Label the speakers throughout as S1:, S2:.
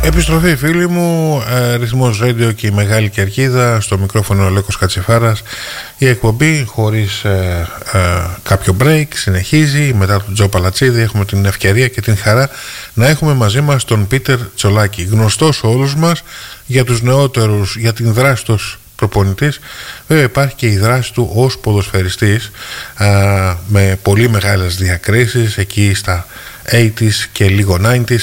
S1: Επιστροφή φίλοι μου, Ρυθμός Radio και η Μεγάλη Κερκίδα, στο μικρόφωνο ο Λέκος Κατσιφάρας. Η εκπομπή χωρίς κάποιο break συνεχίζει. Μετά τον Τζο Παλατσίδη έχουμε την ευκαιρία και την χαρά να έχουμε μαζί μας τον Πίτερ Τσολάκη, γνωστός σε όλους μας για τους νεότερους, για την δράση του προπονητής. Βέβαια υπάρχει και η δράση του ως ποδοσφαιριστής, με πολύ μεγάλες διακρίσεις εκεί στα 80s και λίγο 90s.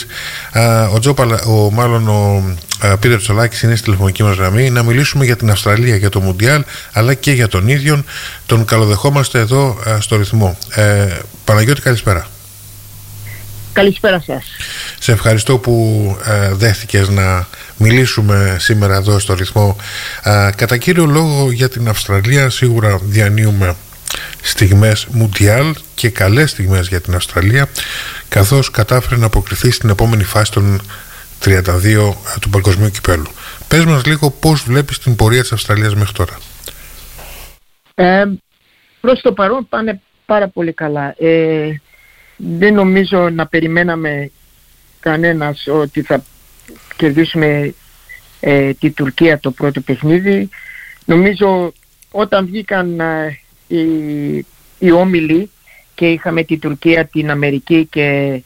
S1: Ο Πίτερ Τσολάκης είναι στη τηλεφωνική μας γραμμή να μιλήσουμε για την Αυστραλία, για το Μουντιάλ, αλλά και για τον ίδιον. Τον καλοδεχόμαστε εδώ στο Ρυθμό. Παναγιώτη, καλησπέρα.
S2: Καλησπέρα σας.
S1: Σε ευχαριστώ που δέχτηκες να μιλήσουμε σήμερα εδώ στο Ρυθμό. Κατά κύριο λόγο για την Αυστραλία, σίγουρα διανύουμε στιγμές Μουντιάλ και καλές στιγμές για την Αυστραλία, καθώς κατάφερε να αποκριθεί στην επόμενη φάση των 32 του Παγκοσμίου Κυπέλλου. Πες μας λίγο πώς βλέπεις την πορεία της Αυστραλίας μέχρι τώρα.
S2: Προς το παρόν πάνε πάρα πολύ καλά. Δεν νομίζω να περιμέναμε κανένας ότι θα κερδίσουμε τη Τουρκία το πρώτο παιχνίδι. Νομίζω όταν βγήκαν οι όμιλοι και είχαμε τη Τουρκία, την Αμερική και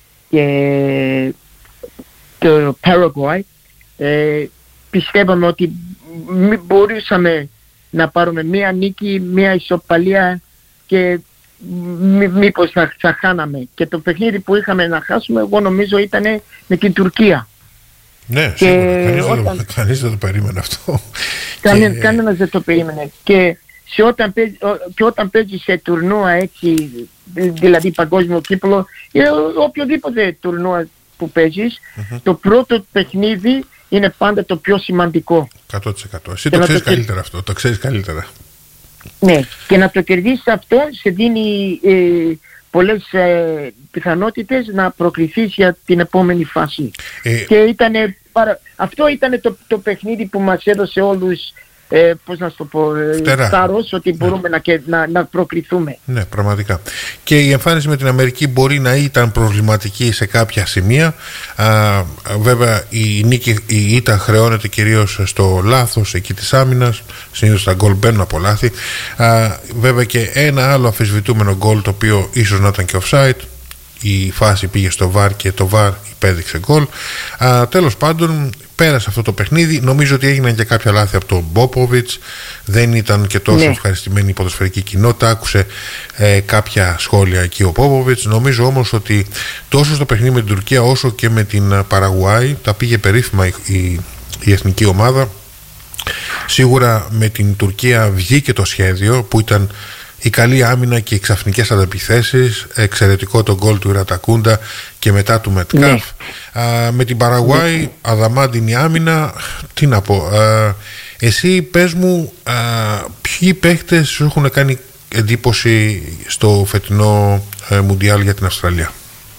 S2: το Παραγουάι, πιστεύαμε ότι μπορούσαμε να πάρουμε μία νίκη, μία ισοπαλία και μήπως θα χάναμε. Και το παιχνίδι που είχαμε να χάσουμε, εγώ νομίζω ήταν με την Τουρκία.
S1: Ναι, σίγουρα. Κανείς δεν το περίμενε αυτό.
S2: Κανένας δεν το περίμενε. Και όταν παίζει σε τουρνούα έτσι, δηλαδή παγκόσμιο κύπελλο ή οποιοδήποτε τουρνούα που παίζεις, το πρώτο παιχνίδι είναι πάντα το πιο σημαντικό.
S1: 100%. Εσύ το ξέρεις καλύτερα αυτό, το ξέρεις καλύτερα.
S2: Ναι, και να το κερδίσεις αυτό σε δίνει πολλές πιθανότητες να προκριθείς για την επόμενη φάση. Και αυτό ήταν το παιχνίδι που μας έδωσε όλους, πώς να σου το πω, θάρρος ότι μπορούμε να προκριθούμε.
S1: Ναι, πραγματικά. Και η εμφάνιση με την Αμερική μπορεί να ήταν προβληματική σε κάποια σημεία. Βέβαια η ήττα χρεώνεται κυρίως στο λάθος εκεί της άμυνας. Συνήθως τα γκολ μπαίνουν από λάθη. Βέβαια και ένα άλλο αμφισβητούμενο γκολ, το οποίο ίσως να ήταν και offside. Η φάση πήγε στο VAR και το VAR υπέδειξε γκολ. Τέλος πάντων, πέρασε αυτό το παιχνίδι. Νομίζω ότι έγιναν και κάποια λάθη από τον Μπόποβιτς. Δεν ήταν και τόσο ευχαριστημένη η ποδοσφαιρική κοινότητα. Άκουσε κάποια σχόλια εκεί ο Μπόποβιτς. Νομίζω όμως ότι τόσο στο παιχνίδι με την Τουρκία όσο και με την Παραγουάι τα πήγε περίφημα η εθνική ομάδα. Σίγουρα με την Τουρκία βγήκε το σχέδιο που ήταν η καλή άμυνα και οι ξαφνικές ανταπιθέσεις. Εξαιρετικό το γκολ του Ιρατακούντα και μετά του Μετκάφ. Με την Παραγουάι αδαμάντινη άμυνα. Τι να πω, εσύ πες μου, ποιοι παίχτες σου έχουν κάνει εντύπωση στο φετινό Μουντιάλ για την Αυστραλία?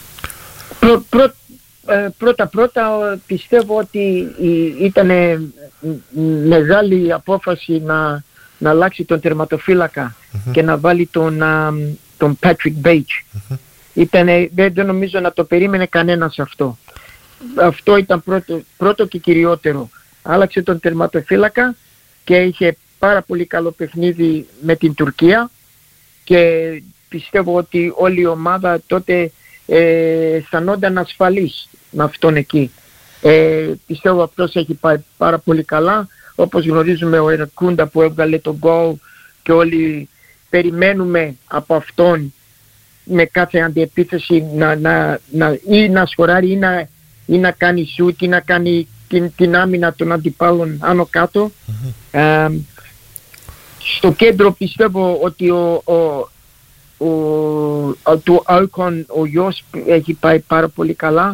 S2: Πρώτα πιστεύω ότι ήταν μεγάλη απόφαση να αλλάξει τον τερματοφύλακα και να βάλει τον Patrick Beach. Δεν νομίζω να το περίμενε κανένας αυτό. Αυτό ήταν πρώτο και κυριότερο. Άλλαξε τον τερματοφύλακα και είχε πάρα πολύ καλό παιχνίδι με την Τουρκία και πιστεύω ότι όλη η ομάδα τότε αισθανόταν ασφαλής με αυτόν εκεί. Πιστεύω αυτός έχει πάει πάρα πολύ καλά. Όπως γνωρίζουμε, ο Ιρατακούντα που έβγαλε τον γκολ και όλοι περιμένουμε από αυτόν με κάθε αντιεπίθεση ή να σκοράρει ή να κάνει σούτ ή να κάνει την άμυνα των αντιπάλων άνω κάτω. Στο κέντρο πιστεύω ότι του Άλκον ο γιος έχει πάει πάρα πολύ καλά.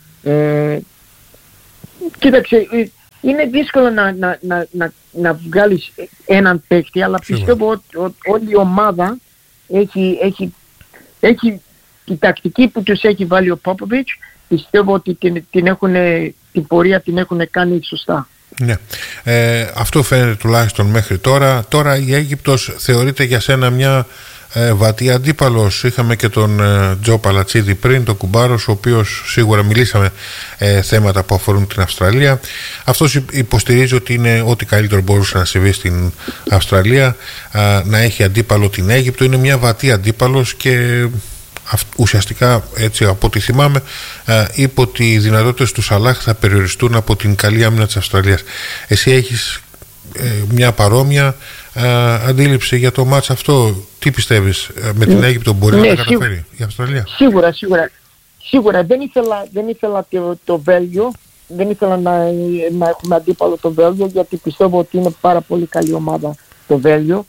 S2: Κοίταξε, είναι δύσκολο να βγάλεις έναν παίκτη, αλλά πιστεύω ότι όλη η ομάδα έχει τη τακτική που τους έχει βάλει ο Πόποβιτς. Πιστεύω ότι την πορεία την έχουν κάνει σωστά.
S1: Ναι, αυτό φαίνεται τουλάχιστον μέχρι τώρα. Τώρα η Αίγυπτος θεωρείται για σένα μια βατή αντίπαλος. Είχαμε και τον Τζο Παλατσίδη πριν, τον Κουμπάρος, ο οποίος σίγουρα μιλήσαμε θέματα που αφορούν την Αυστραλία. Αυτός υποστηρίζει ότι είναι ό,τι καλύτερο μπορούσε να συμβεί στην Αυστραλία, να έχει αντίπαλο την Αίγυπτο. Είναι μια βατή αντίπαλος και ουσιαστικά, έτσι από ό,τι θυμάμαι, είπε ότι οι δυνατότητες του Σαλάχ θα περιοριστούν από την καλή άμυνα της Αυστραλίας. Εσύ έχεις μια παρόμοια αντίληψη για το μάτς αυτό? Τι πιστεύεις, με την Αίγυπτο μπορεί να τα καταφέρει η Αυστραλία?
S2: Σίγουρα δεν ήθελα το Βέλγιο, δεν ήθελα να έχουμε αντίπαλο το Βέλγιο, γιατί πιστεύω ότι είναι πάρα πολύ καλή ομάδα το Βέλγιο.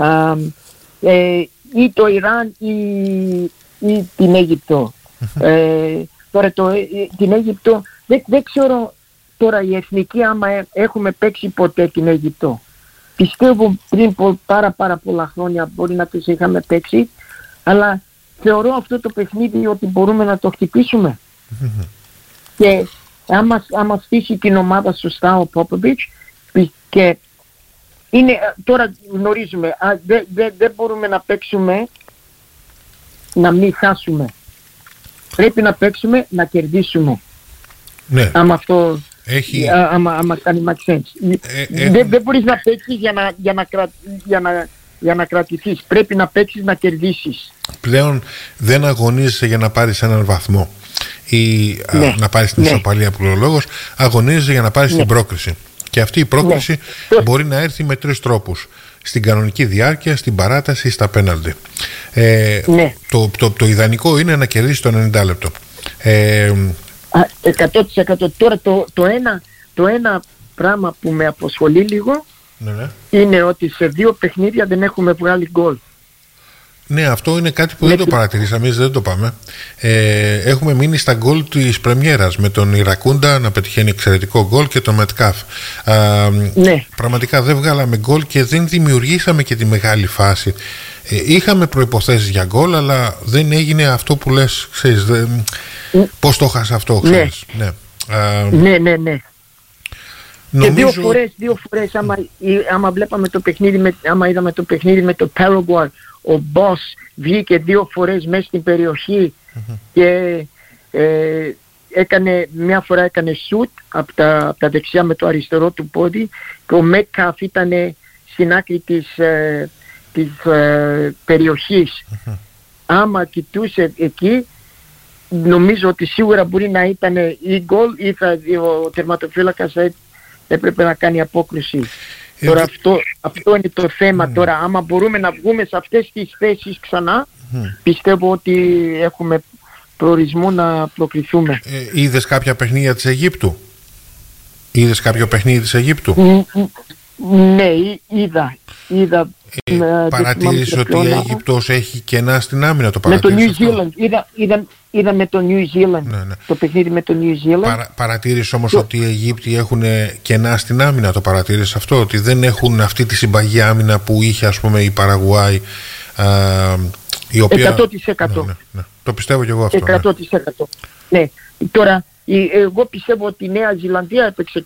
S2: Ή το Ιράν ή την Αίγυπτο. Τώρα την Αίγυπτο δεν ξέρω τώρα η εθνική άμα έχουμε παίξει ποτέ την Αίγυπτο. Πιστεύω πριν πάρα πολλά χρόνια μπορεί να τους είχαμε παίξει, αλλά θεωρώ αυτό το παιχνίδι ότι μπορούμε να το χτυπήσουμε. Και άμα στήσει την ομάδα σωστά ο Πόποβιτς, και είναι, τώρα γνωρίζουμε, δεν μπορούμε να παίξουμε να μην χάσουμε. Πρέπει να παίξουμε να κερδίσουμε.
S1: Ναι.
S2: Άμα αυτό άμα κάνει make sense. Δεν μπορείς να παίξεις για να κρατηθείς. Πρέπει να παίξεις να κερδίσεις.
S1: Πλέον δεν αγωνίζεσαι για να πάρεις έναν βαθμό ή να πάρεις την ισοπαλία που λέει ο λόγος. Αγωνίζεσαι για να πάρεις την πρόκριση. Και αυτή η πρόκριση μπορεί να έρθει με 3 τρόπους: στην κανονική διάρκεια, στην παράταση ή στα πέναλτι. Το ιδανικό είναι να κερδίσει το 90 λεπτό.
S2: 100%. Τώρα το ένα πράγμα που με αποσχολεί λίγο είναι ότι σε 2 παιχνίδια δεν έχουμε βγάλει γκολ.
S1: Ναι, αυτό είναι κάτι που δεν το παρατηρήσαμε, εμείς δεν το πάμε. Έχουμε μείνει στα γκολ της πρεμιέρας, με τον Ιρακούντα να πετυχαίνει εξαιρετικό γκολ και τον Μετκάφ. Πραγματικά δεν βγάλαμε γκολ και δεν δημιουργήσαμε και τη μεγάλη φάση. Είχαμε προϋποθέσεις για γκολ, αλλά δεν έγινε αυτό που λες, ξέρεις, πώς το χάσα αυτό, ξέρεις.
S2: Ναι. Νομίζω... Και δύο φορές άμα βλέπαμε το παιχνίδι, άμα είδαμε το παιχνίδι με το Paraguay, ο Boss βγήκε 2 φορές μέσα στην περιοχή και μια φορά έκανε σουτ από τα δεξιά με το αριστερό του πόδι, και ο Metcalf ήταν στην άκρη της περιοχής. Άμα κοιτούσε εκεί, νομίζω ότι σίγουρα μπορεί να ήταν ή γκολ ή ο τερματοφύλακας έπρεπε να κάνει απόκριση. Τώρα αυτό είναι το θέμα. Τώρα άμα μπορούμε να βγούμε σε αυτές τις θέσεις ξανά, πιστεύω ότι έχουμε προορισμό να προκριθούμε.
S1: Είδες κάποια παιχνίδια της Αιγύπτου?
S2: Ναι, είδα.
S1: Παρατήρησε ότι η Αίγυπτος έχει κενά στην άμυνα? Το παρατήρησε?
S2: Με το New Zealand. Είδα με το New Zealand. Το παιχνίδι με το New Zealand.
S1: Παρατήρησε όμως ότι οι Αιγύπτιοι έχουν κενά στην άμυνα? Το παρατήρησε αυτό? Ότι δεν έχουν αυτή τη συμπαγή άμυνα που είχε, ας πούμε, η Παραγουάη, η οποία...
S2: 100%.
S1: Ναι. Το πιστεύω και εγώ αυτό.
S2: 100%. Ναι. Τώρα εγώ πιστεύω ότι η Νέα Ζηλανδία έπαιξε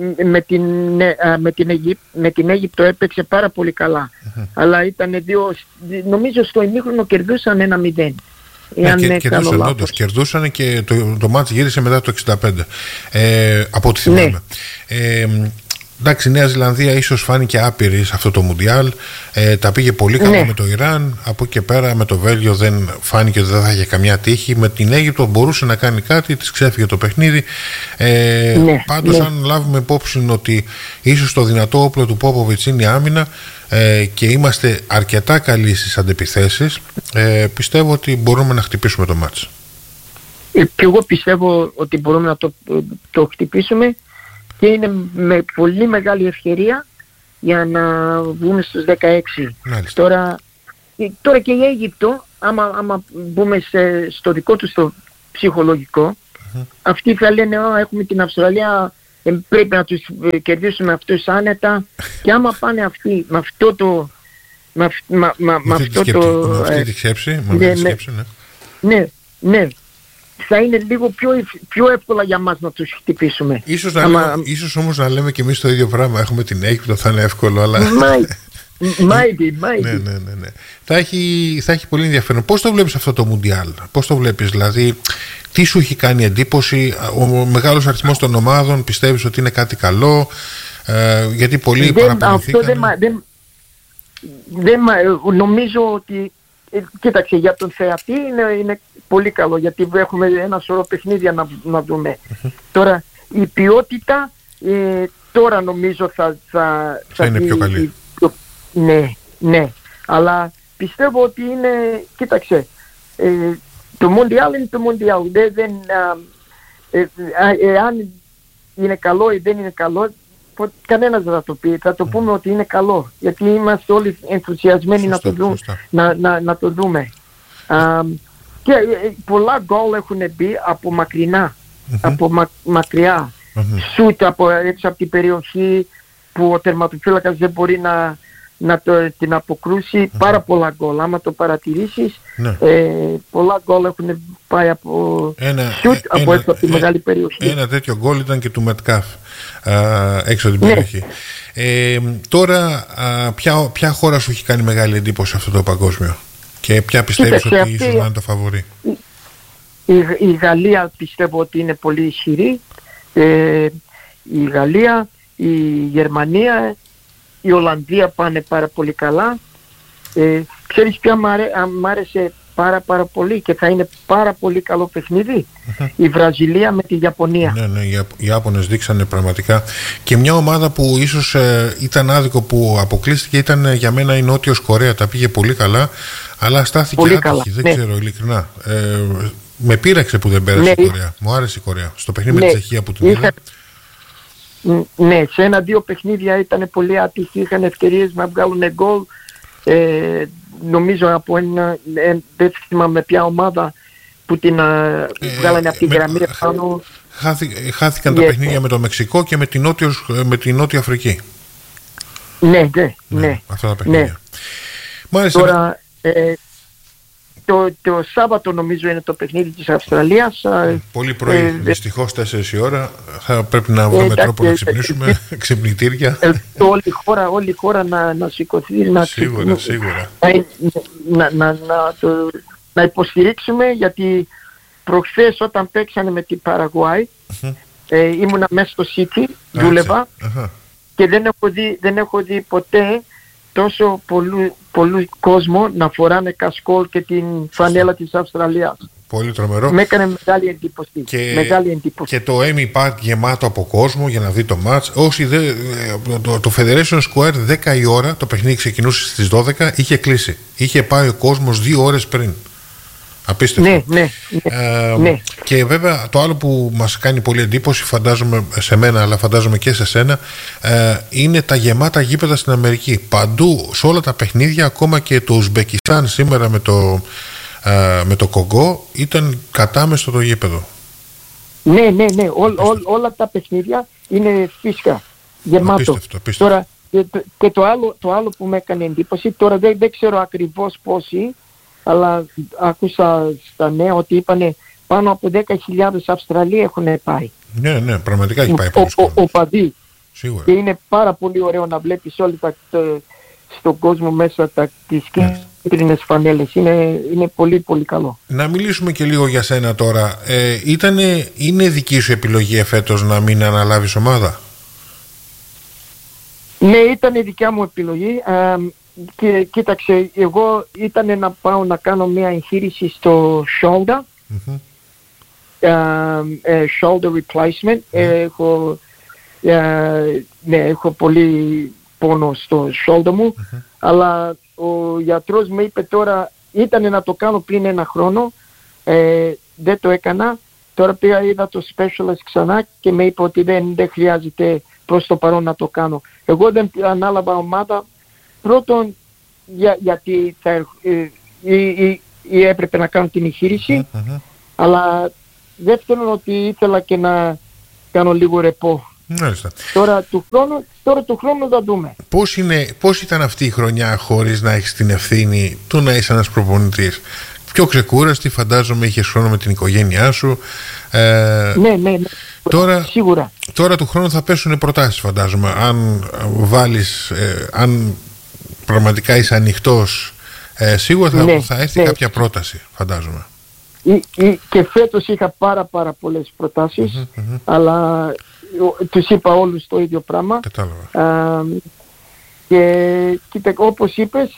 S2: με την Αίγυπτο έπαιξε πάρα πολύ καλά. Αλλά ήταν νομίζω στο ημίχρονο κερδούσαν 1-0.
S1: Κερδούσαν και το μάτς γύρισε μετά το 65, από ό,τι θυμάμαι. Εντάξει, η Νέα Ζηλανδία ίσως φάνηκε άπειρη σε αυτό το Μουντιάλ. Τα πήγε πολύ καλά με το Ιράν. Από εκεί και πέρα με το Βέλγιο δεν φάνηκε ότι δεν θα είχε καμιά τύχη. Με την Αίγυπτο μπορούσε να κάνει κάτι, της ξέφυγε το παιχνίδι. Πάντως, αν λάβουμε υπόψη ότι ίσως το δυνατό όπλο του Πόποβιτς είναι η άμυνα, και είμαστε αρκετά καλοί στις αντεπιθέσεις, πιστεύω ότι μπορούμε να χτυπήσουμε το μάτς.
S2: Και εγώ πιστεύω ότι μπορούμε να το χτυπήσουμε, και είναι με πολύ μεγάλη ευκαιρία για να βγούμε στους 16. Τώρα και η Αίγυπτο, άμα μπούμε στο δικό τους το ψυχολογικό, αυτοί θα λένε έχουμε την Αυστραλία, πρέπει να τους κερδίσουμε αυτούς άνετα, και άμα πάνε αυτοί με αυτό το... Με
S1: αυτή τη σκέψη,
S2: ναι. Θα είναι λίγο πιο εύκολα για μας να τους χτυπήσουμε.
S1: Ίσως όμως να λέμε και εμείς το ίδιο πράγμα. Έχουμε την Αίγυπτο, θα είναι εύκολο, αλλά...
S2: Maybe.
S1: Ναι. Θα έχει πολύ ενδιαφέρον. Πώς το βλέπεις αυτό το Μουντιάλ? Πώς το βλέπεις, δηλαδή τι σου έχει κάνει εντύπωση? Ο μεγάλος αριθμός των ομάδων, πιστεύεις ότι είναι κάτι καλό? Γιατί πολλοί παραπονηθήκαν.
S2: Νομίζω ότι κοίταξε, για τον θεατή είναι πολύ καλό, γιατί έχουμε ένα σωρό παιχνίδια να δούμε. Τώρα η ποιότητα τώρα νομίζω θα
S1: είναι πιο καλή.
S2: Ναι, αλλά πιστεύω ότι είναι, κοίταξε, το Μουντιάλ είναι το Μουντιάλ. Εάν είναι καλό ή δεν είναι καλό, κανένας δεν θα το πει. Θα το πούμε ότι είναι καλό, γιατί είμαστε όλοι ενθουσιασμένοι να το δούμε. Και πολλά γκολ έχουν μπει από μακριά. Σούτ έξω από την περιοχή που ο τερματοφύλακας δεν μπορεί την αποκρούσει. Πάρα πολλά γκολ. Άμα το παρατηρήσεις, πολλά γκολ έχουν πάει από σούτ από έξω από τη μεγάλη περιοχή.
S1: Ένα τέτοιο γκολ ήταν και του Μετκάφ έξω από την περιοχή. Τώρα ποια χώρα σου έχει κάνει μεγάλη εντύπωση αυτό το παγκόσμιο και ποια πιστεύεις ότι ίσως να είναι το φαβορί?
S2: Η Γαλλία πιστεύω ότι είναι πολύ ισχυρή. Η Γαλλία, η Γερμανία, η Ολλανδία πάνε πάρα πολύ καλά. Ξέρεις ποια μ' άρεσε πάρα πολύ και θα είναι πάρα πολύ καλό παιχνίδι? Η Βραζιλία με τη Ιαπωνία.
S1: Ναι, οι Ιάπωνες δείξανε πραγματικά. Και μια ομάδα που ίσως ήταν άδικο που αποκλείστηκε ήταν για μένα η Νότιος Κορέα. Τα πήγε πολύ καλά, αλλά στάθηκε άτυχη. Δεν ξέρω ειλικρινά. Με πείραξε που δεν πέρασε η Κορέα. Μου άρεσε η Κορέα. Στο παιχνίδι με τη Τσεχία που την είδα.
S2: Ναι, σε ένα-δύο παιχνίδια ήταν πολύ άτυχοι. Είχαν ευκαιρίες να βγάλουν γκολ. Νομίζω από δεν θυμάμαι ποια ομάδα που την βγάλανε από την γραμμή πάνω.
S1: Χάθηκαν τα παιχνίδια με το Μεξικό και με την Νότια Αφρική.
S2: Ναι.
S1: Αυτά τα παιχνίδια.
S2: Τώρα το Σάββατο νομίζω είναι το παιχνίδι της Αυστραλίας.
S1: Πολύ πρωί, δυστυχώς 4 η ώρα. Θα πρέπει να βρούμε τρόπο να ξυπνήσουμε. Ξυπνητήρια.
S2: Όλη η χώρα να σηκωθεί.
S1: Σίγουρα.
S2: Να υποστηρίξουμε, γιατί προχθές όταν παίξανε με την Παραγουάη ήμουνα μέσα στο City, δούλευα και δεν έχω δει ποτέ τόσο πολύ κόσμο να φοράνε κασκόλ και την φανέλα της Αυστραλίας.
S1: Πολύ τρομερό.
S2: Με έκανε μεγάλη εντύπωση.
S1: Και το Amy Park γεμάτο από κόσμο για να δει το μάτς. Το Federation Square 10 η ώρα, το παιχνίδι ξεκινούσε στις 12, είχε κλείσει. Είχε πάει ο κόσμος 2 ώρες πριν. Απίστευτο.
S2: Ναι.
S1: Και βέβαια το άλλο που μας κάνει πολύ εντύπωση, φαντάζομαι σε μένα αλλά φαντάζομαι και σε σένα, είναι τα γεμάτα γήπεδα στην Αμερική. Παντού, σε όλα τα παιχνίδια, ακόμα και το Ουσμπεκιστάν σήμερα με το Κογκό, ήταν κατάμεστο το γήπεδο.
S2: Ναι. Όλα τα παιχνίδια είναι φυσικά γεμάτο.
S1: Απίστευτο.
S2: Τώρα, και το άλλο που με έκανε εντύπωση, τώρα δεν ξέρω ακριβώς πόσοι, αλλά άκουσα στα νέα ότι είπανε πάνω από 10.000 Αυστραλοί έχουν πάει.
S1: Ναι, πραγματικά έχει πάει πολλούς κόσμος.
S2: Οπαδοί.
S1: Σίγουρα.
S2: Και είναι πάρα πολύ ωραίο να βλέπεις όλοι στον κόσμο μέσα τις κίτρινες φανέλες. Είναι πολύ πολύ καλό.
S1: Να μιλήσουμε και λίγο για σένα τώρα. Είναι δική σου επιλογή εφέτος να μην αναλάβεις ομάδα?
S2: Ναι, ήταν η δικιά μου επιλογή. Και κοίταξε, εγώ ήταν να πάω να κάνω μια εγχείρηση στο shoulder, shoulder replacement. Έχω πολύ πόνο στο shoulder μου, αλλά ο γιατρός μου είπε τώρα, ήταν να το κάνω πριν 1 χρόνο, δεν το έκανα. Τώρα πήγα, είδα το specialist ξανά και με είπε ότι δεν χρειάζεται προς το παρόν να το κάνω. Εγώ δεν ανάλαβα ομάδα. Πρώτον, γιατί έπρεπε να κάνω την εγχείρηση, αλλά δεύτερον ότι ήθελα και να κάνω λίγο ρεπό. Τώρα του χρόνου θα δούμε.
S1: Πώς ήταν αυτή η χρονιά χωρίς να έχεις την ευθύνη του να είσαι ένας προπονητής? Πιο ξεκούραστη, φαντάζομαι είχες χρόνο με την οικογένειά σου.
S2: Ναι, σίγουρα.
S1: Τώρα του χρόνου θα πέσουν προτάσεις, φαντάζομαι. Αν βάλεις, αν πραγματικά είσαι ανοιχτός, σίγουρα θα έρθει κάποια πρόταση, φαντάζομαι.
S2: Και φέτος είχα πάρα πολλές προτάσεις, αλλά τους είπα όλους το ίδιο πράγμα.
S1: Κατάλαβα.
S2: Και κοίτα, όπως είπες,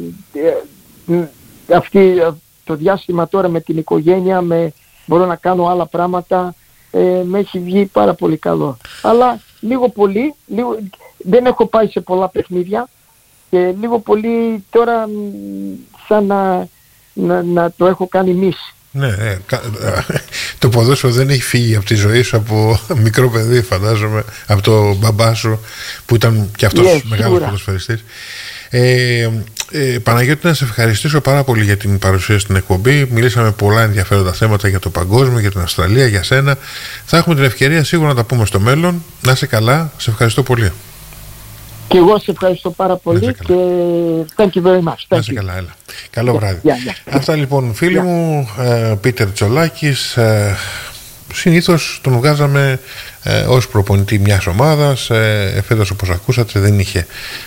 S2: το διάστημα τώρα με την οικογένεια, μπορώ να κάνω άλλα πράγματα, με έχει βγει πάρα πολύ καλό. Αλλά λίγο πολύ, δεν έχω πάει σε πολλά παιχνίδια και λίγο πολύ τώρα σαν να το έχω κάνει μίση.
S1: Ναι, το ποδόσφαιρο δεν έχει φύγει από τη ζωή σου από μικρό παιδί, φαντάζομαι, από το μπαμπά σου που ήταν και αυτός μεγάλος ποδοσφαιριστής. Παναγιώτη, να σε ευχαριστήσω πάρα πολύ για την παρουσία στην εκπομπή. Μιλήσαμε πολλά ενδιαφέροντα θέματα για το παγκόσμιο, για την Αυστραλία, για σένα. Θα έχουμε την ευκαιρία σίγουρα να τα πούμε στο μέλλον. Να είσαι καλά, σε ευχαριστώ πολύ.
S2: Και εγώ σε ευχαριστώ πάρα πολύ και thank you very much.
S1: Να είσαι καλά, έλα. Καλό βράδυ. Αυτά λοιπόν, φίλοι μου. Πίτερ Τσολάκης, συνήθως τον βγάζαμε ως προπονητή μιας ομάδας. Φέτος, όπως ακούσατε, δεν είχε,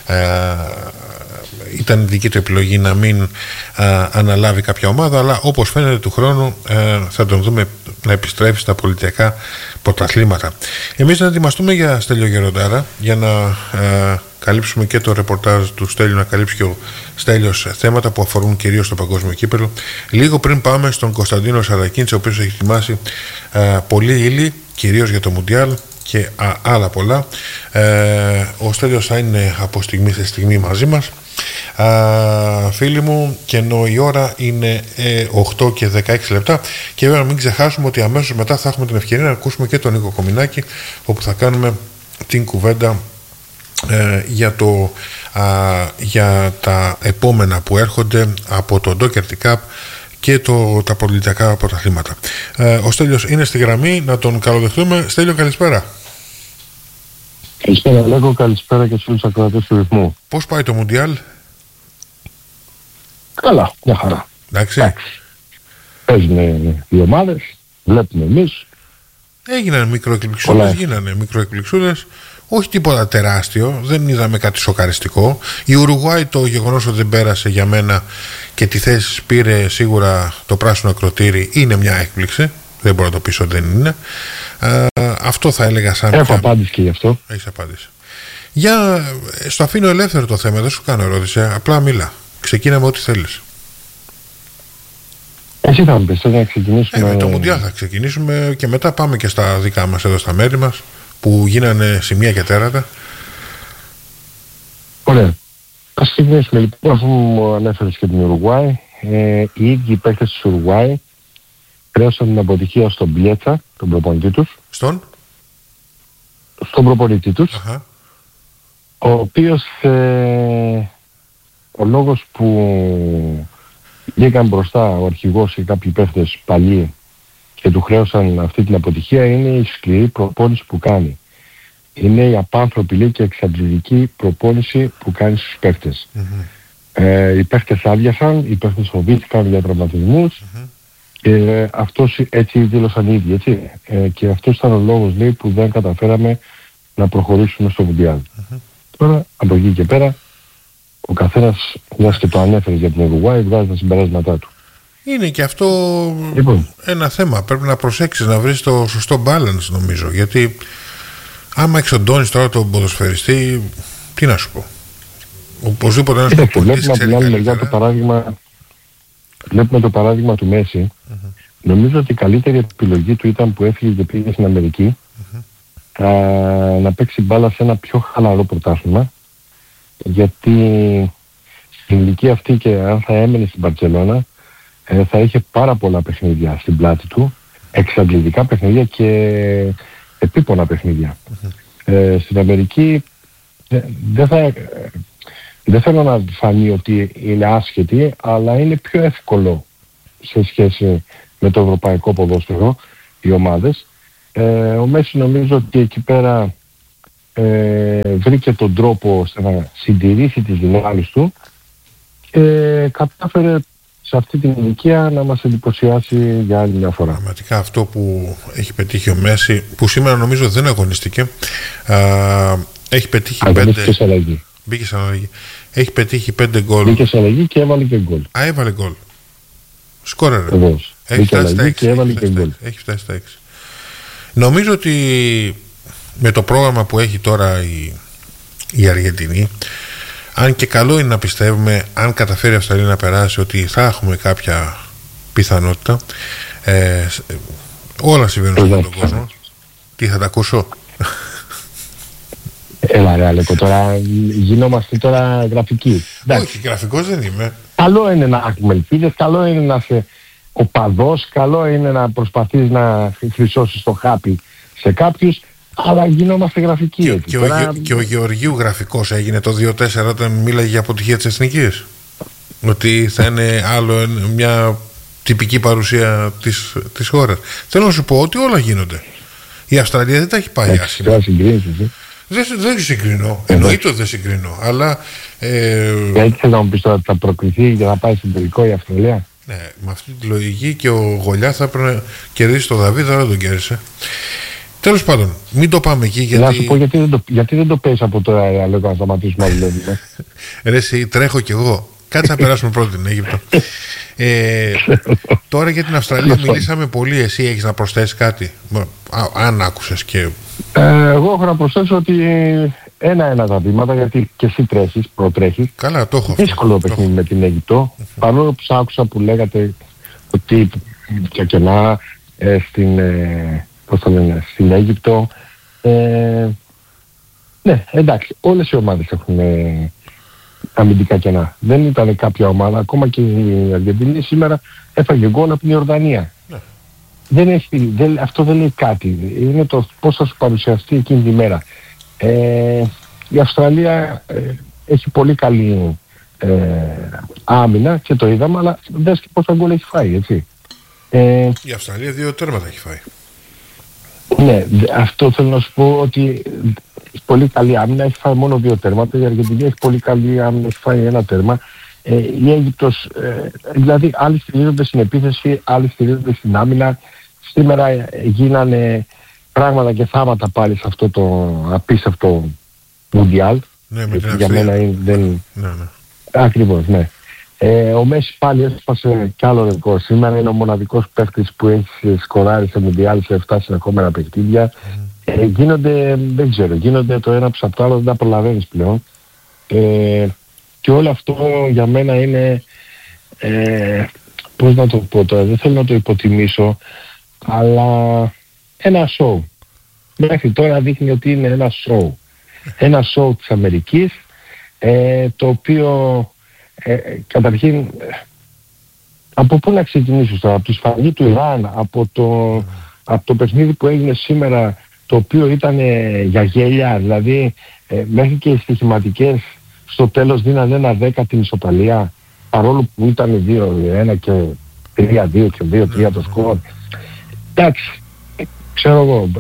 S1: ήταν δική του επιλογή να μην αναλάβει κάποια ομάδα, αλλά όπως φαίνεται του χρόνου θα τον δούμε να επιστρέφει στα πολιτιακά πρωταθλήματα. Εμείς να ετοιμαστούμε για Στέλιο Γεροντάρα, για να καλύψουμε και το ρεπορτάζ του Στέλιου, να καλύψει και ο Στέλιος θέματα που αφορούν κυρίως το παγκόσμιο κύπελλο. Λίγο πριν πάμε στον Κωνσταντίνο Σαρακίντση, ο οποίος έχει ετοιμάσει πολύ ύλη, κυρίως για το Μουντιάλ και άλλα πολλά. Ο Στέλιος θα είναι από στιγμή σε στιγμή μαζί μας, φίλοι μου, και ενώ η ώρα είναι 8 και 16 λεπτά, και βέβαια μην ξεχάσουμε ότι αμέσως μετά θα έχουμε την ευκαιρία να ακούσουμε και τον Νίκο Κομινάκη, όπου θα κάνουμε την κουβέντα για τα επόμενα που έρχονται από το Doherty Cup και τα πολιτικά πρωταθλήματα. Ο Στέλιος είναι στη γραμμή, να τον καλοδεχτούμε. Στέλιο, καλησπέρα.
S3: Καλησπέρα Λέκο, καλησπέρα και στους ακροατές του ρυθμού.
S1: Πώς πάει το Μουντιάλ?
S3: Καλά, μια χαρά.
S1: Εντάξει.
S3: Παίζουν οι ομάδες, βλέπουμε εμείς.
S1: Έγιναν μικροεκπληξούδες, όχι τίποτα τεράστιο, δεν είδαμε κάτι σοκαριστικό. Η Ουρουγουάη, το γεγονός ότι δεν πέρασε, για μένα, και τη θέση πήρε σίγουρα το πράσινο ακροτήρι, είναι μια έκπληξη. Δεν μπορώ να το πείσω ότι δεν είναι. Αυτό θα έλεγα σαν...
S3: Έχω απάντηση και γι' αυτό.
S1: Έχεις απάντηση. Στο αφήνω ελεύθερο το θέμα, δεν σου κάνω ερώτηση, απλά μίλα. Ξεκίνα με ό,τι θέλεις.
S3: Εσύ θα μου πεις, να ξεκινήσουμε...
S1: Με το Μουντιάλ θα ξεκινήσουμε και μετά πάμε και στα δικά μας εδώ στα μέρη μας, που γίνανε σημεία και τέρατα.
S3: Ωραία. Ας ξεκινήσουμε λοιπόν, αφού μου ανέφερες και την Ουρουγουάη. Οι ίδιοι παίκτες της Ουρουγουάη χρέωσαν την αποτυχία στον Μπλιέτσα, τον προπονητή τους. Στον προπονητή τους. Ο οποίος ο λόγος που βγήκαν μπροστά ο αρχηγός και κάποιοι παίχτες παλιοί και του χρέωσαν αυτή την αποτυχία είναι η σκληρή προπόνηση που κάνει. Είναι η απάνθρωπη και εξαντλητική προπόνηση που κάνει στους παίχτες. Οι παίχτες άδειασαν, οι παίχτες φοβήθηκαν για τραυματισμούς. Αυτός έτσι δήλωσαν οι ίδιοι, έτσι. Και αυτός ήταν ο λόγος, λέει, που δεν καταφέραμε να προχωρήσουμε στο Μουντιάλ. Τώρα, από εκεί και πέρα, ο καθένας, μιας και το ανέφερε για την Ουρουγουάη, βγάζει τα συμπεράσματά του.
S1: Είναι και αυτό ένα θέμα. Πρέπει να προσέξεις, να βρεις το σωστό balance, νομίζω. Γιατί άμα εξοντώνεις τώρα τον ποδοσφαιριστή, τι να σου πω. Οπωσδήποτε ένας προπονητής ξέρει καλύτερα.
S3: Βλέπουμε το παράδειγμα του Μέση. Νομίζω ότι η καλύτερη επιλογή του ήταν που έφυγε και πήγε στην Αμερική να παίξει μπάλα σε ένα πιο χαλαρό πρωτάθλημα, γιατί στην ηλικία αυτή, και αν θα έμενε στην Μπαρτσελώνα, θα είχε πάρα πολλά παιχνίδια στην πλάτη του, εξαντλητικά παιχνίδια και επίπονα παιχνίδια. Στην Αμερική δεν θέλω να φανεί ότι είναι άσχετη, αλλά είναι πιο εύκολο σε σχέση με το ευρωπαϊκό ποδόσφαιρο οι ομάδες. Ο Μέση νομίζω ότι εκεί πέρα βρήκε τον τρόπο ώστε να συντηρήσει τις δυνάμεις του και κατάφερε σε αυτή την ηλικία να μας εντυπωσιάσει για άλλη μια φορά.
S1: Πραγματικά αυτό που έχει πετύχει ο Μέση, που σήμερα νομίζω δεν αγωνίστηκε, έχει πετύχει Μπήκε σε αλλαγή. Έχει πετύχει 5 γκολ.
S3: Μπήκε σε αλλαγή και έβαλε και γκολ.
S1: Α, έβαλε γκολ. Σκόραρε.
S3: Βεβαίως.
S1: Έχει φτάσει στα 6.
S3: Και έβαλε και γκολ.
S1: Έχει φτάσει στα 6. Νομίζω ότι με το πρόγραμμα που έχει τώρα η Αργεντινή, αν και καλό είναι να πιστεύουμε, αν καταφέρει η Αυστραλία να περάσει, ότι θα έχουμε κάποια πιθανότητα. Όλα συμβαίνουν στον κόσμο. Τι θα τα ακούσω?
S3: Έλα ρε Αλέκο, τώρα γινόμαστε τώρα γραφικοί.
S1: Όχι, γραφικός δεν είμαι.
S3: Καλό είναι να έχουμε ελπίδες, καλό είναι να είσαι οπαδός, καλό είναι να προσπαθείς να χρυσώσεις το χάπι σε κάποιους, αλλά γινόμαστε γραφικοί.
S1: Και ο Γεωργίου γραφικός έγινε το 2-4 όταν μίλαγε για αποτυχία της Εθνικής. Ότι θα είναι άλλο μια τυπική παρουσία της χώρας. Θέλω να σου πω ότι όλα γίνονται. Η Αυστραλία δεν τα έχει πάει άσχημα. Δεν συγκρινώ. Εννοείται ότι δεν συγκρινώ. Αλλά.
S3: Γιατί θέλω να μου πεις τώρα ότι θα προκριθεί για να πάει στην τελικό η Αυστραλία.
S1: Ναι, με αυτή τη λογική και ο Γολιά θα έπρεπε να κερδίσει τον Δαβίδ, αλλά δεν τον κέρδισε. Τέλος πάντων, μην το πάμε εκεί. Γιατί...
S3: Να σου πω γιατί δεν το παίζει από τώρα, Αλέκο, να σταματήσουμε να δουλεύουμε.
S1: Ρε, εσύ, τρέχω κι εγώ. Κάτσε να περάσουμε πρώτη την Αίγυπτο. Τώρα για την Αυστραλία μιλήσαμε πολύ. Εσύ έχεις να προσθέσεις κάτι? Αν άκουσες και...
S3: Εγώ έχω να προσθέσω ότι ένα τα βήματα, γιατί και εσύ προτρέχεις.
S1: Καλά, το έχω.
S3: Δύσκολο παιχνίδι με την Αίγυπτο. Παρόλο που σ' άκουσα που λέγατε ότι και κενά στην Αίγυπτο. Ναι, εντάξει, όλες οι ομάδες έχουν αμυντικά κενά. Δεν ήταν κάποια ομάδα, ακόμα και η Αργεντινή σήμερα έφαγε γκολ από την Ιορδανία. Ναι. Αυτό δεν λέει κάτι. Είναι το πώς θα σου παρουσιαστεί εκείνη τη μέρα. Η Αυστραλία έχει πολύ καλή άμυνα και το είδαμε, αλλά δες και πόσα γκολ έχει φάει, έτσι.
S1: Η Αυστραλία 2 τέρματα έχει φάει.
S3: Ναι, αυτό θέλω να σου πω, ότι πολύ καλή άμυνα, έχει φάει μόνο 2 τέρματα. Η Αργεντινή έχει πολύ καλή άμυνα, έχει φάει 1 τέρμα. Η Αίγυπτος, δηλαδή άλλοι στηρίζονται στην επίθεση, άλλοι στηρίζονται στην άμυνα. Σήμερα γίνανε πράγματα και θάματα πάλι σε αυτό το απίστευτο Μουντιάλ.
S1: Ναι, με την
S3: για μένα δεν...
S1: Ναι.
S3: Ακριβώς, ναι. Ο Μέση πάλι έσπασε κι άλλο ρεκόρ. Σήμερα είναι ο μοναδικός παίκτης που έχει σκοράρει σε Μουντιάλ σε 7 συνεχόμενα παιχνίδια. Γίνονται, δεν ξέρω, γίνονται το ένα από το άλλο, δεν τα προλαβαίνεις πλέον. Και όλο αυτό για μένα είναι, πώς να το πω τώρα, δεν θέλω να το υποτιμήσω, αλλά ένα show. Μέχρι τώρα δείχνει ότι είναι ένα show. Ένα show της Αμερικής, το οποίο καταρχήν, από πού να ξεκινήσω τώρα, από τη σφαγή του Ιράν, από το παιχνίδι που έγινε σήμερα, το οποίο ήταν για γέλια, δηλαδή μέχρι και οι στοιχηματικές στο τέλος δίνανε 1-10 την ισοπαλία, παρόλο που ήταν 2-1 και 3-2 και 2-3 το σκορ. Εντάξει, ξέρω εγώ,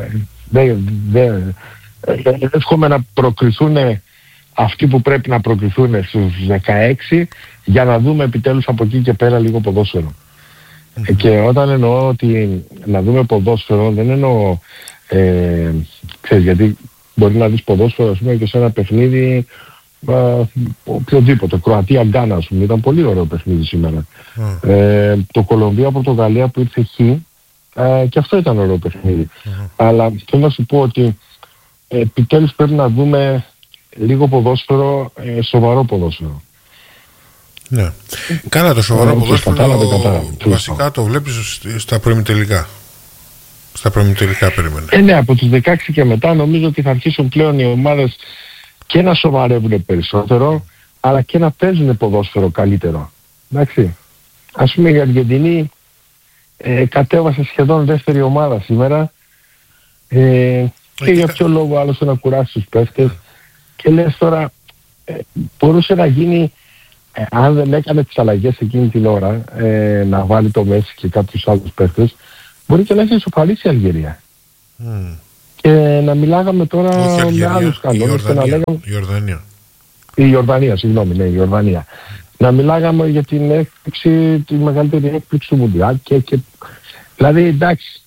S3: εύχομαι να προκριθούν αυτοί που πρέπει να προκριθούν στους 16, για να δούμε επιτέλους από εκεί και πέρα λίγο ποδόσφαιρο. Και όταν εννοώ ότι να δούμε ποδόσφαιρο, δεν εννοώ, ξέρεις, γιατί μπορεί να δεις ποδόσφαιρο, ας πούμε, και σε ένα παιχνίδι οποιοδήποτε, Κροατία-Γκάνα, ας πούμε, ήταν πολύ ωραίο παιχνίδι σήμερα. Το Κολομβία-Πορτογαλία που ήρθε χ, και αυτό ήταν ωραίο παιχνίδι. Αλλά θέλω να σου πω ότι επιτέλους πρέπει να δούμε λίγο ποδόσφαιρο, σοβαρό ποδόσφαιρο.
S1: Ναι. Καλά, το σοβαρό ποδόσφαιρο βασικά το βλέπεις στα προημιτελικά. Στα προημιτελικά περίμενε.
S3: Ναι, από τους 16 και μετά νομίζω ότι θα αρχίσουν πλέον οι ομάδες και να σοβαρεύουν περισσότερο, αλλά και να παίζουν ποδόσφαιρο καλύτερο. Εντάξει. Ας πούμε η Αργεντινή κατέβασε σχεδόν δεύτερη ομάδα σήμερα, και για ποιο λόγο άλλωστε να κουράσει τους παίχτες, και λες τώρα μπορούσε να γίνει, αν δεν έκανε τις αλλαγές εκείνη την ώρα, να βάλει το Μέση και κάποιους άλλους παίχτες, μπορεί και να έχει ισοπαλίσει η Αλγερία. Και να μιλάγαμε τώρα με άλλους κανόνες και να λέγαμε... Η Ιορδανία, συγγνώμη, ναι, η Ιορδανία. Να μιλάγαμε για την έκπληξη, τη μεγαλύτερη έκπληξη του Μουντιάλ και δηλαδή εντάξει,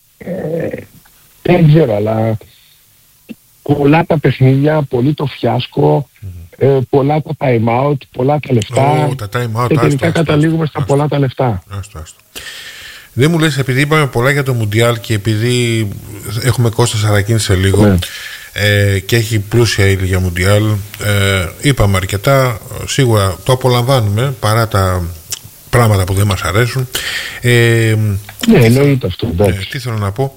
S3: δεν ξέρω, αλλά πολλά τα παιχνίδια, πολύ το φιάσκο, πολλά τα time out, πολλά τα λεφτά.
S1: Τα time out,
S3: και τελικά καταλήγουμε στα πολλά τα λεφτά.
S1: Άστο. Δεν μου λες, επειδή είπαμε πολλά για το Μουντιάλ και επειδή έχουμε Κώστα Σαρακίνη σε λίγο, ναι, και έχει πλούσια ύλη για Μουντιάλ, είπαμε αρκετά, σίγουρα το απολαμβάνουμε παρά τα πράγματα που δεν μας αρέσουν.
S3: Ναι, εννοείται αυτό.
S1: Τι θέλω να πω,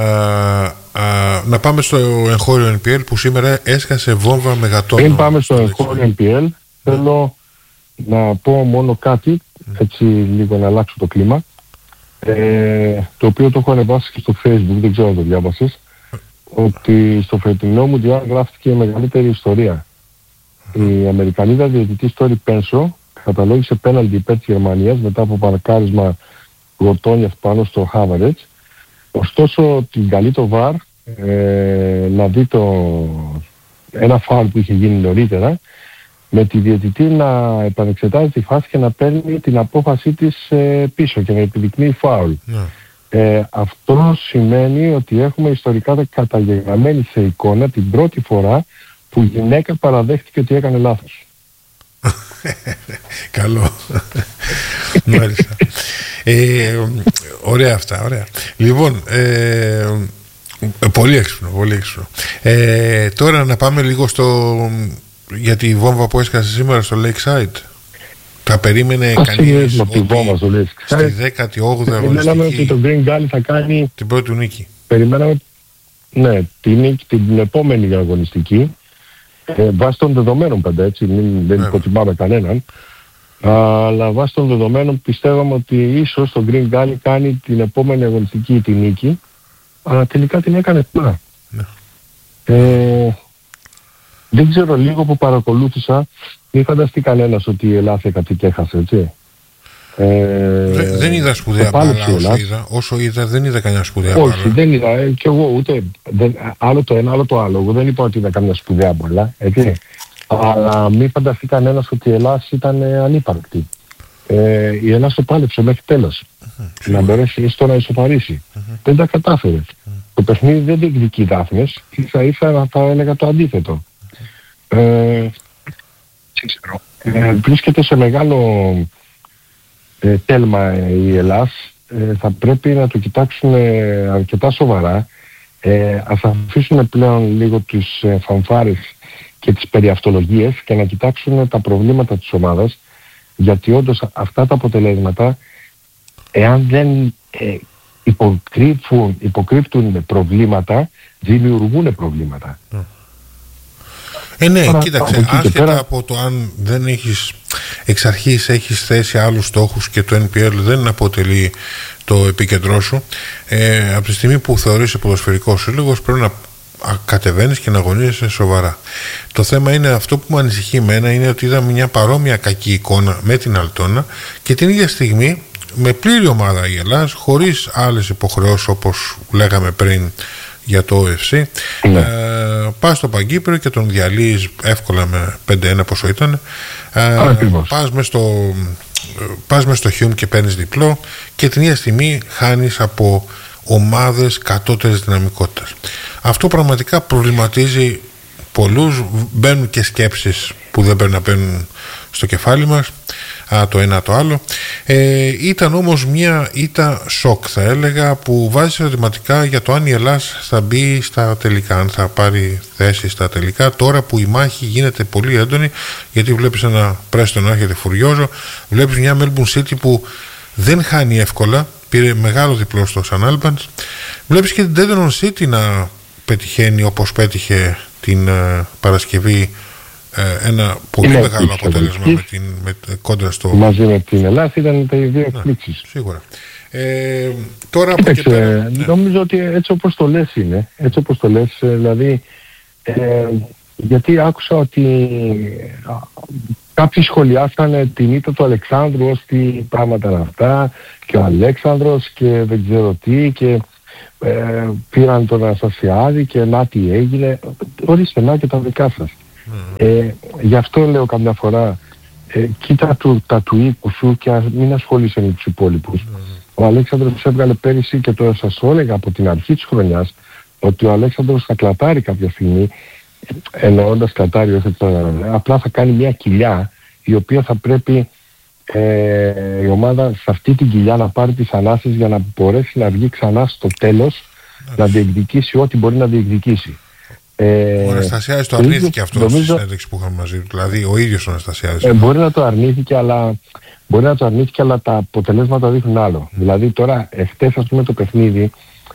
S1: να πάμε στο εγχώριο NPL που σήμερα έσκασε βόμβα μεγατόνων.
S3: Πριν πάμε στο εγχώριο NPL, θέλω να πω μόνο κάτι, έτσι λίγο να αλλάξω το κλίμα, το οποίο το έχω ανεβάσει και στο Facebook, δεν ξέρω αν το διάβασες, ότι στο φετινό Μουντιάλ γράφτηκε η μεγαλύτερη ιστορία. Η Αμερικανίδα διαιτητής Τόρι Πένσο καταλόγησε πέναλτι υπέρ της Γερμανίας μετά από παρακάρισμα Γοτόνιεφ πάνω στο Χάβαρετς. Ωστόσο την καλεί το VAR να δει ένα φάουλ που είχε γίνει νωρίτερα, με τη διαιτητή να επανεξετάζει τη φάση και να παίρνει την απόφασή της πίσω και να επιδεικνύει φάουλ. Αυτό σημαίνει ότι έχουμε ιστορικά καταγεγραμμένη σε εικόνα την πρώτη φορά που η γυναίκα παραδέχτηκε ότι έκανε λάθος.
S1: Καλό. Μάλιστα. Ωραία αυτά, ωραία. Λοιπόν, πολύ έξυπνο, πολύ έξυπνο. Τώρα να πάμε λίγο για τη βόμβα που έσκασε σήμερα στο Lakeside. Τα περίμενε κανείς ότι στη 18η αγωνιστική
S3: περιμέναμε ότι το Green Gully θα κάνει
S1: την πρώτη του νίκη.
S3: Περιμέναμε, ναι, την επόμενη αγωνιστική, βάσει των δεδομένων πάντα, έτσι, δεν υποτιμάμε κανέναν, αλλά βάσει των δεδομένων πιστεύαμε ότι ίσως το Green Gully κάνει την επόμενη αγωνιστική τη νίκη, αλλά τελικά την έκανε τώρα. Δεν ξέρω, λίγο που παρακολούθησα, μην φανταστεί κανένας ότι η Ελλάδα κάτι και έχασε, έτσι.
S1: Δεν είδα σπουδαία μπάλα όσο είδα, δεν είδα κανένα σπουδαία μπάλα.
S3: Όχι, δεν είδα, και εγώ ούτε, άλλο το ένα, άλλο το άλλο. Εγώ δεν είπα ότι είδα καμιά σπουδαία μπάλα, έτσι. Αλλά μην φανταστεί κανένας ότι η Ελλάδα ήταν ανύπαρκτη. Η Ελλάδα το πάλεψε μέχρι τέλος. Να μπορέσει έστω να ισοφαρίσει. Δεν τα κατάφερε. Το παιχνίδι δεν διεκδικεί δάφνες, ίσα-ίσα θα έλεγα το αντίθετο. Βρίσκεται σε μεγάλο τέλμα η Ελλάς, θα πρέπει να το κοιτάξουν αρκετά σοβαρά. Ας αφήσουν πλέον λίγο τις φανφάρες και τις περιαυτολογίες και να κοιτάξουν τα προβλήματα της ομάδας, γιατί όντως αυτά τα αποτελέσματα, εάν δεν υποκρύπτουν προβλήματα, δημιουργούν προβλήματα.
S1: Ναι, κοίταξε, άσχετα από το αν δεν έχεις εξ αρχής έχεις θέσει άλλους στόχους και το NPL δεν αποτελεί το επίκεντρό σου, από τη στιγμή που θεωρείσαι ποδοσφαιρικός σύλλογος πρέπει να κατεβαίνεις και να αγωνίζεσαι σοβαρά. Το θέμα είναι αυτό που με ανησυχεί εμένα, είναι ότι είδαμε μια παρόμοια κακή εικόνα με την Αλτώνα και την ίδια στιγμή με πλήρη ομάδα η Ελλάς, χωρίς άλλες υποχρεώσεις όπως λέγαμε πριν για το OFC. Πας στο Παγκύπριο και τον διαλύεις εύκολα με 5-1 πόσο ήταν. Πας μες στο Χιούμ και παίρνεις διπλό και την ίδια στιγμή χάνεις από ομάδες κατώτερης δυναμικότητας. Αυτό πραγματικά προβληματίζει πολλούς. Μπαίνουν και σκέψεις που δεν πρέπει να μπαίνουν στο κεφάλι μας, το ένα το άλλο. Ήταν όμως μια ήττα σοκ, θα έλεγα, που βάζει ερωτηματικά για το αν η Ελλάς θα μπει στα τελικά, αν θα πάρει θέση στα τελικά, τώρα που η μάχη γίνεται πολύ έντονη, γιατί βλέπεις ένα Πρέστον να έρχεται φουριόζο, βλέπεις μια Melbourne City που δεν χάνει εύκολα, πήρε μεγάλο διπλό στο Σαν Άλμπανς, βλέπεις και την Tendon City να πετυχαίνει όπως πέτυχε την Παρασκευή ένα πολύ μεγάλο αποτέλεσμα κόντρα στο...
S3: Μαζί με την Ελλάδα ήταν τα δύο εκπλήξεις.
S1: Σίγουρα. Τώρα από
S3: κοίταξε, και πέρα, νομίζω ότι έτσι όπως το λες είναι. Έτσι όπως το λες, δηλαδή, γιατί άκουσα ότι κάποιοι σχολιάσανε την ήττα του Αλεξάνδρου ως τι πράγματα είναι αυτά και ο Αλέξανδρος και δεν ξέρω τι και πήραν τον Αναστασιάδη και να τι έγινε. Ορίστε να και τα δικά σας. Γι' αυτό λέω καμιά φορά, κοίτα τα του οίκου σου και μην ασχολείσαι με τους υπόλοιπους. Ο Αλέξανδρος έβγαλε πέρυσι και τώρα σας το έλεγα από την αρχή της χρονιάς ότι ο Αλέξανδρος θα κλατάρει κάποια στιγμή εννοώντας κατάριο, απλά θα κάνει μια κοιλιά η οποία θα πρέπει η ομάδα σε αυτή την κοιλιά να πάρει τις ανάσες για να μπορέσει να βγει ξανά στο τέλος, να διεκδικήσει ό,τι μπορεί να διεκδικήσει.
S1: Ο Αναστασιάδης το αρνήθηκε αυτό στη συνέντευξη που είχαμε μαζί του, δηλαδή ο ίδιος ο Αναστασιάδης.
S3: Μπορεί να το αρνήθηκε, αλλά τα αποτελέσματα δείχνουν άλλο. Δηλαδή τώρα, εχθές ας πούμε το παιχνίδι,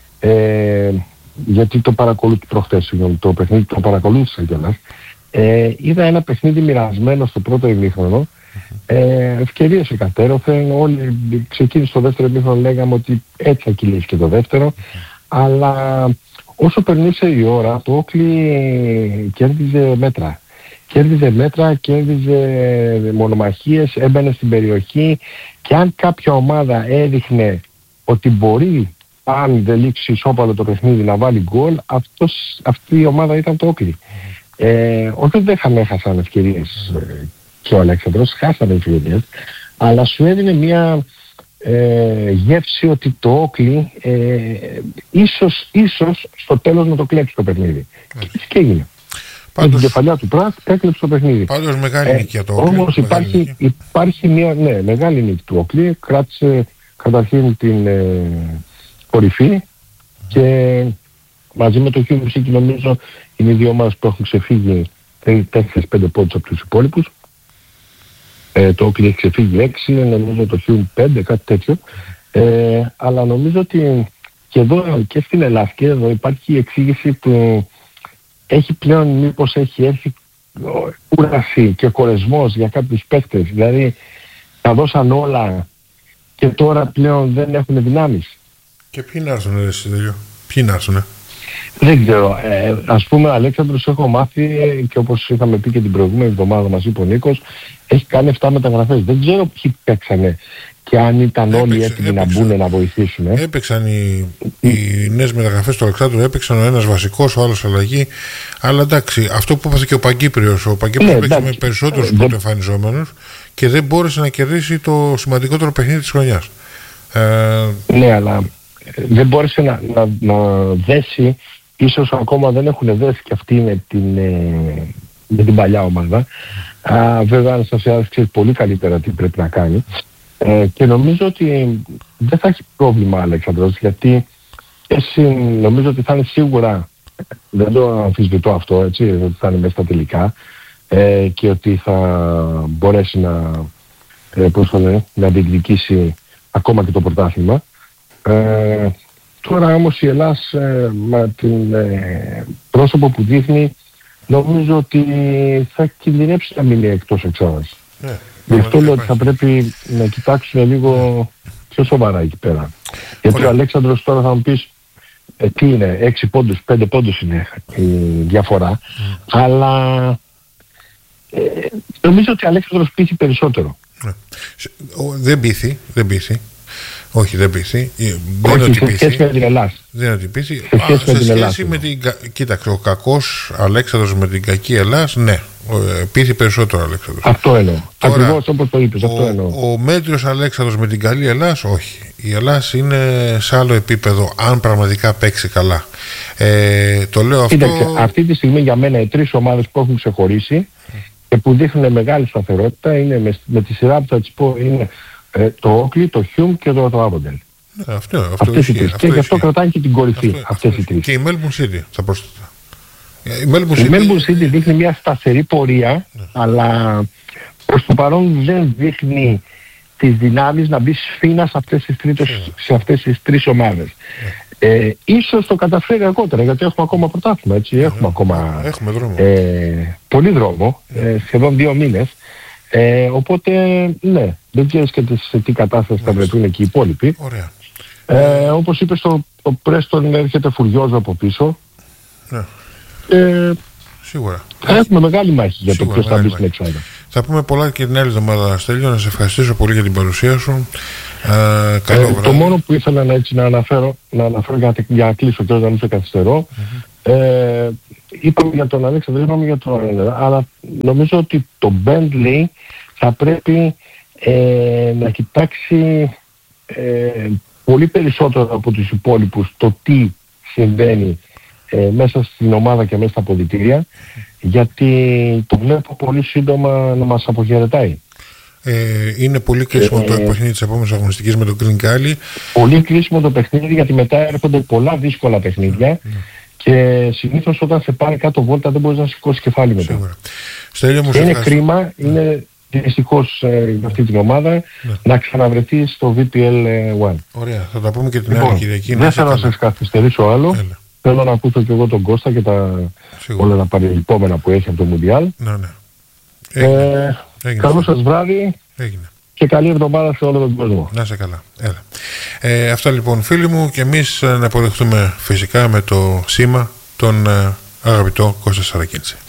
S3: γιατί το παρακολούθησα κιόλας, είδα ένα παιχνίδι μοιρασμένο στο πρώτο ημίχρονο, ευκαιρίες εκατέρωθεν, όλοι ξεκίνησε το δεύτερο ημίχρονο, λέγαμε ότι έτσι θα κυλήσει και το δεύτερο, αλλά όσο περνούσε η ώρα, το Όκλι κέρδιζε μέτρα, κέρδιζε μονομαχίες, έμπαινε στην περιοχή, και αν κάποια ομάδα έδειχνε ότι μπορεί, αν δεν λήξει ισόπαλο το παιχνίδι, να βάλει γκολ, αυτή η ομάδα ήταν το Όκλι. Όχι, δεν έχασαν ευκαιρίες και ο Αλέξανδρος, χάσανε ευκαιρίες, αλλά σου έδινε μια γεύση ότι το Όκλι ίσως στο τέλος να το κλέψει το παιχνίδι. Και έγινε. Με την κεφαλιά του Πράτ έκλεψε το παιχνίδι.
S1: Πάντως μεγάλη νίκη για το Όκλι.
S3: Όμως υπάρχει μια μεγάλη νίκη του Όκλι. Κράτησε καταρχήν την κορυφή και μαζί με το Χιούμψη, νομίζω είναι οι δύο ομάδες που έχουν ξεφύγει 4-5 πόντους από τους υπόλοιπους. Το Όκλι έχει ξεφύγει 6, νομίζω το Χιούμ 5, κάτι τέτοιο. Αλλά νομίζω ότι και εδώ και στην Ελλάδα και εδώ υπάρχει η εξήγηση του έχει πλέον, μήπως έχει έρθει κούραση και κορεσμός για κάποιους παίκτες, δηλαδή τα δώσαν όλα και τώρα πλέον δεν έχουν δυνάμεις.
S1: Και ποιοι να έρθουνε εσύ Δελιο, ποιοι να έρθουνε?
S3: Δεν ξέρω, ας πούμε Αλέξανδρος, έχω μάθει και όπως είχαμε πει και την προηγούμενη εβδομάδα, μας είπε ο Νίκος, έχει κάνει 7 μεταγραφές, δεν ξέρω ποιοι παίξανε και αν ήταν όλοι έτοιμοι να μπουν να βοηθήσουν.
S1: Έπαιξαν οι νέες μεταγραφές του Αλεξάνδρου, έπαιξαν ο ένας βασικός, ο άλλος αλλαγή. Αλλά εντάξει, αυτό που έπαθε και ο Παγκύπριος. Ο Παγκύπριος έπαιξε με περισσότερους πρωτοεμφανιζόμενους και δεν μπόρεσε να κερδίσει το σημαντικότερο παιχνίδι της χρονιάς.
S3: Ναι, αλλά δεν μπόρεσε να δέσει. Ίσως ακόμα δεν έχουν δέσει και αυτοί με την παλιά ομάδα. Βέβαια, ο Αναστασιάδης ξέρει πολύ καλύτερα τι πρέπει να κάνει. Και νομίζω ότι δεν θα έχει πρόβλημα Αλέξανδρος, γιατί νομίζω ότι θα είναι σίγουρα, δεν το αμφισβητώ αυτό, έτσι, ότι θα είναι μέσα στα τελικά και ότι θα μπορέσει να διεκδικήσει ακόμα και το πρωτάθλημα. Τώρα όμως η Ελλάς με την πρόσωπο που δείχνει, νομίζω ότι θα κινδυνεύσει να μείνει εκτός εξάδας. Γι' αυτό λέω ότι θα πρέπει να κοιτάξουν λίγο πιο σοβαρά εκεί πέρα. Γιατί ο Αλέξανδρος τώρα θα μου πεις τι είναι, 6 πόντους, 5 πόντους είναι η διαφορά. Αλλά νομίζω ότι ο Αλέξανδρος πείθει περισσότερο.
S1: Δεν πείθει. Όχι, δεν πείθει.
S3: Όχι, σε σχέση με την Ελλάς.
S1: Δεν είναι ότι πείθει. Σε σχέση με την... Κοίταξε, ο κακός Αλέξανδρος με την κακή Ελλάς, ναι. Πείθει περισσότερο ο Αλέξανδρος.
S3: Αυτό εννοώ. Ακριβώς όπως το είπες, αυτό εννοώ.
S1: Ο μέτριος Αλέξανδρος με την καλή Ελλάς, όχι. Η Ελλάς είναι σε άλλο επίπεδο, αν πραγματικά παίξει καλά. Το λέω αυτό...
S3: Κοίταξε, αυτή τη στιγμή για μένα οι τρεις ομάδες που έχουν ξεχωρίσει και που δείχνουν μεγάλη σταθερότητα είναι, με τη σειρά που θα τις πω, είναι το Όκλι, το Χιούμ και το Άβοντελ. Αυτές οι τρεις. Και γι' αυτό κρατάει και την κορυφή αυτές οι τρεις.
S1: Και η Melbourne City θα πρόσθετα.
S3: Η Melbourne City δείχνει μια σταθερή πορεία, αλλά προς το παρόν δεν δείχνει τις δυνάμεις να μπει σφήνα σε αυτές τις τρεις ομάδες. Ίσως το καταφέρει αργότερα, γιατί έχουμε ακόμα πρωτάθλημα, έτσι, έχουμε ακόμα
S1: δρόμο.
S3: Πολύ δρόμο, σχεδόν 2 μήνες. Οπότε, ναι, δεν ξέρεις και σε τι κατάσταση θα βρεθούν εκεί οι υπόλοιποι.
S1: Ωραία.
S3: Όπως είπες, το Πρέστον έρχεται φουριόζο από πίσω.
S1: Ναι. Σίγουρα.
S3: Θα έχουμε μεγάλη μάχη για το ποιος θα μπει στην εξάδα.
S1: Θα πούμε πολλά και την άλλη εβδομάδα, Στέλιο. Να σε ευχαριστήσω πολύ για την παρουσία σου. Καλό βράδυ.
S3: Το μόνο που ήθελα να αναφέρω για να κλείσω και να μην σε καθυστερώ, είπαμε για τον Αλέξανδρο, είπαμε για τον Αλέξανδρο, αλλά νομίζω ότι το Bentley θα πρέπει να κοιτάξει πολύ περισσότερο από τους υπόλοιπους το τι συμβαίνει μέσα στην ομάδα και μέσα στα αποδυτήρια, γιατί το βλέπω πολύ σύντομα να μας αποχαιρετάει.
S1: Είναι πολύ κρίσιμο το παιχνίδι της επόμενης αγωνιστικής με τον Green Cali.
S3: Πολύ κρίσιμο το παιχνίδι, γιατί μετά έρχονται πολλά δύσκολα παιχνίδια και συνήθως όταν σε πάρει κάτω βόλτα δεν μπορείς να σηκώσεις κεφάλι μετά. Είναι κρίμα, είναι δυστυχώς για αυτή την ομάδα να ξαναβρεθεί στο VPL 1.
S1: Ωραία, θα τα πούμε και την άλλη Κυριακή.
S3: Δεν θέλω να σας καθυστερήσω άλλο. Θέλω να ακούσω και εγώ τον Κώστα και όλα τα παρελειπόμενα που έχει από το Μουντιάλ. Καλό σας βράδυ.
S1: Έγινε.
S3: Και καλή εβδομάδα σε όλο τον κόσμο.
S1: Να είσαι καλά. Αυτά λοιπόν φίλοι μου, και εμείς να αποδεχτούμε φυσικά με το σήμα τον αγαπητό Κώστα Σαρακίνηση.